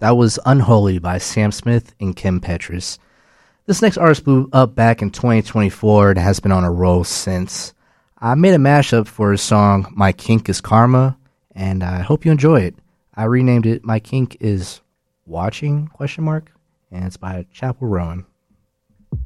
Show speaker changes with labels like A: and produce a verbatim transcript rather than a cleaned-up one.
A: That was Unholy by Sam Smith and Kim Petras. This next artist blew up back in twenty twenty-four and has been on a roll since. I made a mashup for his song My Kink is Karma, and I hope you enjoy it. I renamed it My Kink is Watching, question mark, and it's by Chapel Rowan.